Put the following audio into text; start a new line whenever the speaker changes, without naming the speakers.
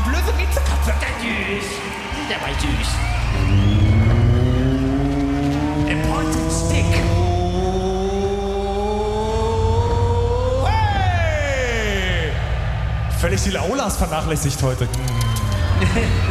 blöde Witze kaputt. Der war süß. A pointed stick.
Hey! Völlig die Aulas vernachlässigt heute.